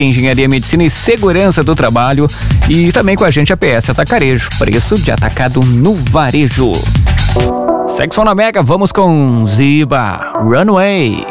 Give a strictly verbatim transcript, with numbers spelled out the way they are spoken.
Engenharia, Medicina e Segurança do Trabalho. E também com a gente a P S Atacarejo, preço de atacado no varejo. Sexo na Mega, vamos com Ziba, Runway.